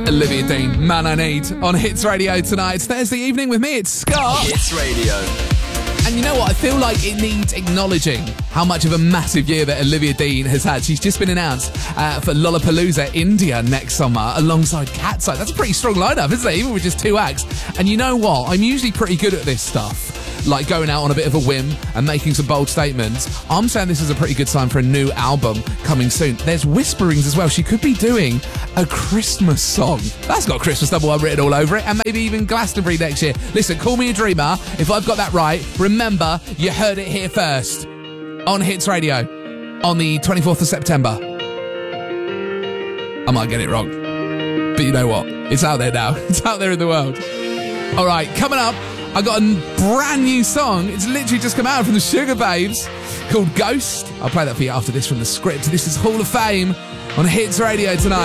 Olivia Dean, Man I Need, on Hits Radio tonight. It's Thursday evening with me, it's Scott. Hits Radio. And you know what? I feel like it needs acknowledging how much of a massive year that Olivia Dean has had. She's just been announced for Lollapalooza, India next summer alongside Cat's Eye. That's a pretty strong lineup, isn't it? Even with just 2 acts. And you know what? I'm usually pretty good at this stuff, like going out on a bit of a whim and making some bold statements. I'm saying this is a pretty good sign for a new album coming soon. There's whisperings as well. She could be doing a Christmas song. That's got Christmas #1 written all over it, and maybe even Glastonbury next year. Listen, call me a dreamer. If I've got that right, remember, you heard it here first on Hits Radio on the 24th of September. I might get it wrong, but you know what? It's out there now. It's out there in the world. All right, coming up, I got a brand new song. It's literally just come out from the Sugar Babes called Ghost. I'll play that for you after this from the script. This is Hall of Fame on Hits Radio tonight.